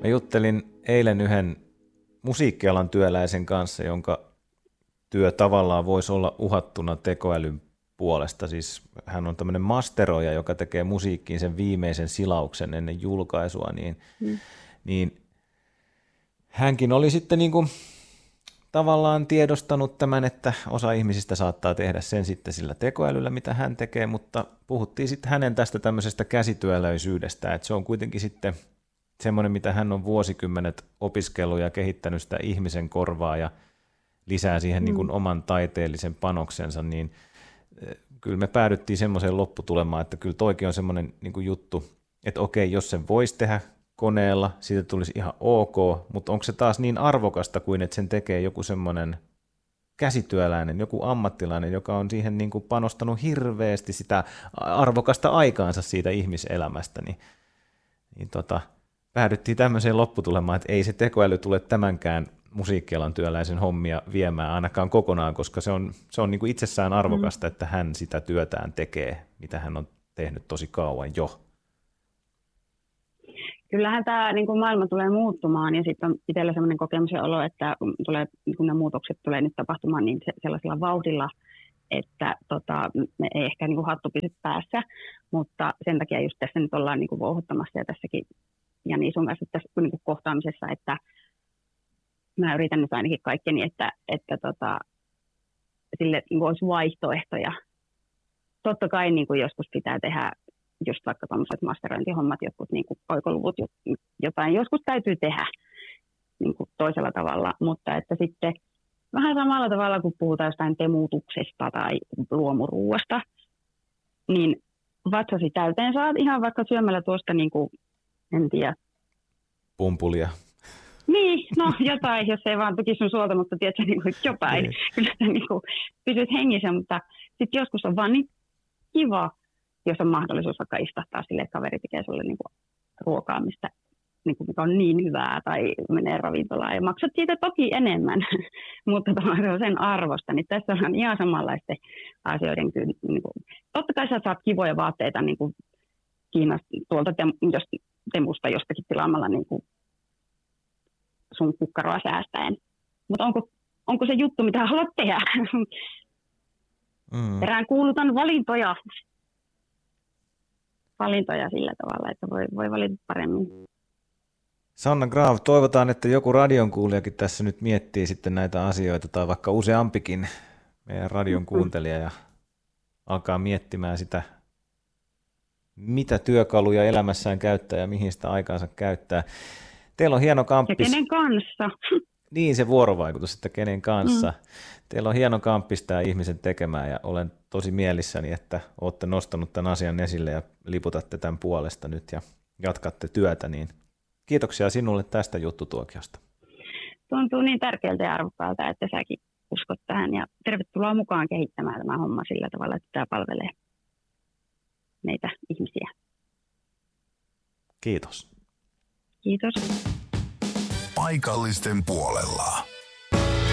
Mä juttelin eilen yhden musiikkialan työläisen kanssa, jonka työ tavallaan voisi olla uhattuna tekoälyn puolesta. Siis hän on tämmöinen masteroija, joka tekee musiikkiin sen viimeisen silauksen ennen julkaisua, niin hänkin oli sitten niin kuin tavallaan tiedostanut tämän, että osa ihmisistä saattaa tehdä sen sitten sillä tekoälyllä, mitä hän tekee, mutta puhuttiin sitten hänen tästä tämmöisestä käsityöläisyydestä, että se on kuitenkin sitten semmoinen, mitä hän on vuosikymmenet opiskellut ja kehittänyt sitä ihmisen korvaa ja lisää siihen niin kuin oman taiteellisen panoksensa, niin kyllä me päädyttiin semmoiseen lopputulemaan, että kyllä toikin on semmoinen niin kuin juttu, että okei, jos sen voisi tehdä koneella, siitä tulisi ihan ok, mutta onko se taas niin arvokasta kuin, että sen tekee joku semmoinen käsityöläinen, joku ammattilainen, joka on siihen niin kuin panostanut hirveästi sitä arvokasta aikaansa siitä ihmiselämästä, niin päädyttiin tämmöiseen lopputulemaan, että ei se tekoäly tule tämänkään musiikkialan työläisen hommia viemään ainakaan kokonaan, koska se on niin kuin itsessään arvokasta, että hän sitä työtään tekee, mitä hän on tehnyt tosi kauan jo. Kyllähän tämä niin kuin maailma tulee muuttumaan ja sitten on itsellä sellainen kokemus ja olo, että kun nämä muutokset tulee nyt tapahtumaan niin sellaisella vauhdilla, että me ei ehkä niin kuin hattu pysy päässä, mutta sen takia just tässä nyt ollaan niin kuin vouhuttamassa ja tässäkin Jani sun kanssa tässä niin kuin kohtaamisessa, että mä yritän nyt ainakin kaikkeni, että sille niin kuin olisi vaihtoehtoja. Totta kai niin kuin joskus pitää tehdä just vaikka tuommoiset masterointihommat, jotkut niin kuin oikoluvut, jotain joskus täytyy tehdä niin kuin toisella tavalla, mutta että sitten vähän samalla tavalla, kun puhutaan jostain temutuksesta tai luomuruuasta, niin vatsasi täyteen saat ihan vaikka syömällä tuosta, niin kuin, en tiedä. Pumpulia. Niin, no jotain, jos ei vaan tukisi sun suolta, mutta tiedätkö, niin kuin jotain. Kyllä sä niin kuin pysyt hengissä, mutta sitten joskus on vaan niin kiva, jos on mahdollisuus vaikka istahtaa sille, että kaveri tekee sulle niin kuin ruokaa, mistä, niin kuin, mikä on niin hyvää, tai menee ravintolaan ja maksat siitä toki enemmän, mutta se on sen arvosta. Niin tässä on ihan samanlaisten asioiden kyllä. Niin kuin, totta kai sä saat kivoja vaatteita niin kuin Kiinasta, tuolta Temusta jostakin tilaamalla niin kuin sun kukkaroa säästäen. Mutta onko se juttu, mitä haluat tehdä? Perään kuulutan valintoja. Valintoja sillä tavalla, että voi valita paremmin. Sanna Graf, toivotaan, että joku radion kuulijakin tässä nyt miettii sitten näitä asioita, tai vaikka useampikin meidän radion kuuntelija, ja alkaa miettimään sitä, mitä työkaluja elämässään käyttää ja mihin sitä aikaansa käyttää. Teillä on hieno kamppis. Ja kenen kanssa? Niin, se vuorovaikutus, että kenen kanssa. Teillä on hieno kamppis tämä ihmisen tekemään, ja olen tosi mielissäni, että olette nostanut tämän asian esille ja liputatte tämän puolesta nyt ja jatkatte työtä. Niin kiitoksia sinulle tästä juttutuokiosta. Tuntuu niin tärkeältä ja arvokkaalta, että säkin uskot tähän, ja tervetuloa mukaan kehittämään tämä homma sillä tavalla, että tämä palvelee meitä ihmisiä. Kiitos. Kiitos. Paikallisten puolella.